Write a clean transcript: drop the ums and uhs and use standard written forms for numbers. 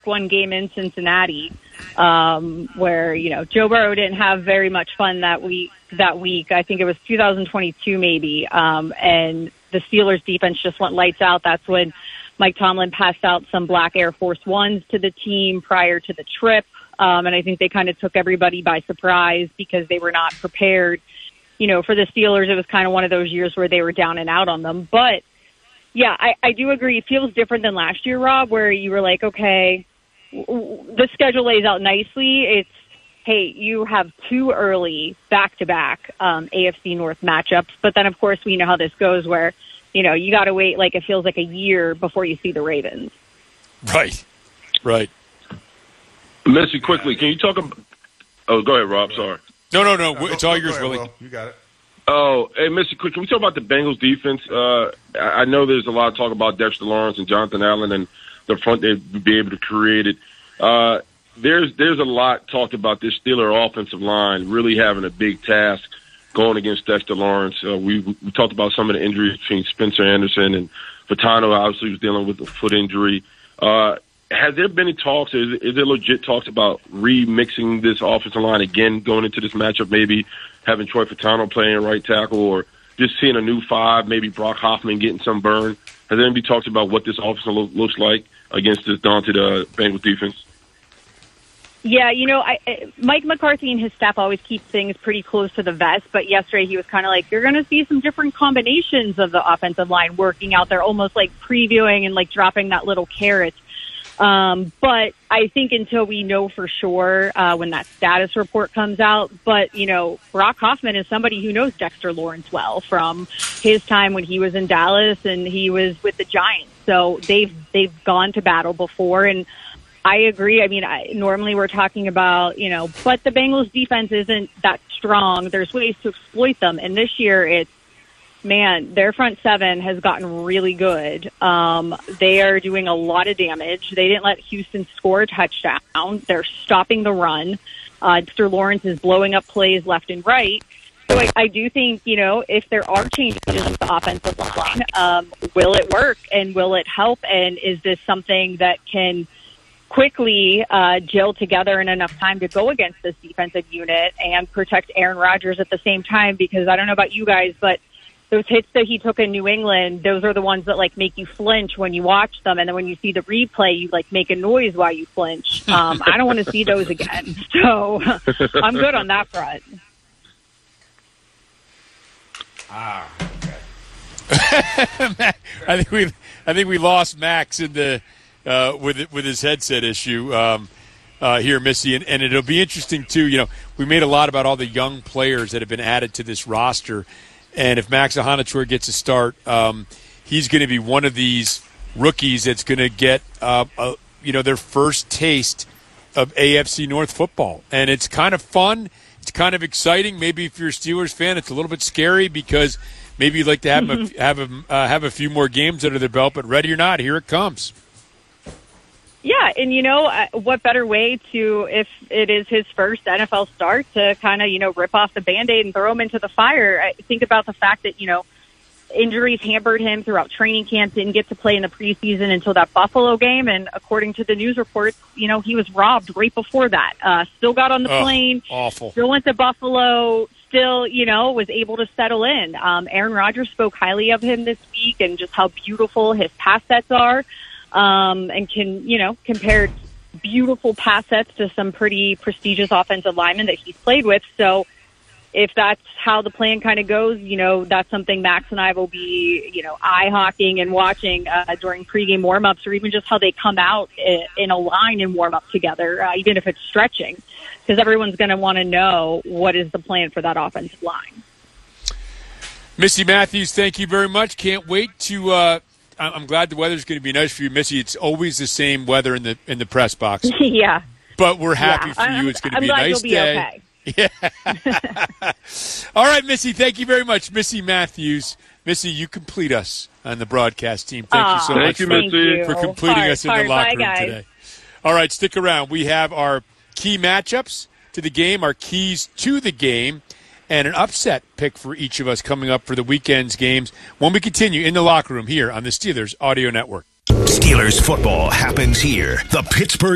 one game in Cincinnati, where, Joe Burrow didn't have very much fun that week. I think it was 2022 maybe. And the Steelers defense just went lights out. That's when Mike Tomlin passed out some black Air Force Ones to the team prior to the trip. And I think they kind of took everybody by surprise because they were not prepared. For the Steelers, it was kind of one of those years where they were down and out on them. But, yeah, I do agree. It feels different than last year, Rob, where you were like, okay, the schedule lays out nicely. It's, hey, you have two early back-to-back AFC North matchups. But then, of course, we know how this goes where, you got to wait like it feels like a year before you see the Ravens. Right. Missy, quickly, can you talk about – oh, go ahead, Rob. Sorry. No. It's all yours, Willie. You got it. Oh, hey, Missy, quick, can we talk about the Bengals defense? I know there's a lot of talk about Dexter Lawrence and Jonathan Allen and the front they'd be able to create it. There's a lot talked about this Steeler offensive line really having a big task going against Dexter Lawrence. We talked about some of the injuries between Spencer Anderson and Fatano obviously was dealing with a foot injury. Has there been any talks, is there legit talks about remixing this offensive line again going into this matchup, maybe having Troy Fatano playing right tackle or just seeing a new five, maybe Brock Hoffman getting some burn? Has there been talks about what this offense looks like against this daunted Bengals defense? Yeah, Mike McCarthy and his staff always keep things pretty close to the vest, but yesterday he was kind of like, you're going to see some different combinations of the offensive line working out there, almost like previewing and like dropping that little carrot. But I think until we know for sure when that status report comes out, but, Brock Hoffman is somebody who knows Dexter Lawrence well from his time when he was in Dallas and he was with the Giants. So they've gone to battle before, and I agree. I mean, normally we're talking about, but the Bengals defense isn't that strong. There's ways to exploit them. And this year their front seven has gotten really good. They are doing a lot of damage. They didn't let Houston score a touchdown. They're stopping the run. Dexter Lawrence is blowing up plays left and right. So I do think, if there are changes in the offensive line, will it work and will it help? And is this something that can quickly gel together in enough time to go against this defensive unit and protect Aaron Rodgers at the same time? Because I don't know about you guys, but those hits that he took in New England, those are the ones that like make you flinch when you watch them. And then when you see the replay, you like make a noise while you flinch. I don't want to see those again. So I'm good on that front. Okay. I think we lost Max in the with his headset issue here, Missy, and it'll be interesting too. We made a lot about all the young players that have been added to this roster. And if Max Ahanachour gets a start, he's going to be one of these rookies that's going to get, their first taste of AFC North football. And it's kind of fun. It's kind of exciting. Maybe if you're a Steelers fan, it's a little bit scary because maybe you'd like to have a few more games under their belt. But ready or not, here it comes. Yeah, and what better way to, if it is his first NFL start, to kind of, rip off the Band-Aid and throw him into the fire. Think about the fact that, injuries hampered him throughout training camp, didn't get to play in the preseason until that Buffalo game, and according to the news reports, he was robbed right before that. Still got on the plane, awful. Still went to Buffalo, still, was able to settle in. Aaron Rodgers spoke highly of him this week and just how beautiful his pass sets are. And can, compare beautiful pass sets to some pretty prestigious offensive linemen that he's played with. So if that's how the plan kind of goes, that's something Max and I will be, eye-hawking and watching during pregame warm-ups, or even just how they come out in a line and warm up together, even if it's stretching, because everyone's going to want to know what is the plan for that offensive line. Missy Matthews, thank you very much. Can't wait to I'm glad the weather's going to be nice for you, Missy. It's always the same weather in the press box. Yeah. But we're happy for you. It's going to be a nice day. Okay. Yeah. All right, Missy, thank you very much. Missy Matthews. Missy, you complete us on the broadcast team. Thank you so much for completing us in the locker room today. All right, stick around. We have our key matchups to the game, our keys to the game, and an upset pick for each of us coming up for the weekend's games when we continue in the locker room here on the Steelers Audio Network. Steelers football happens here. The Pittsburgh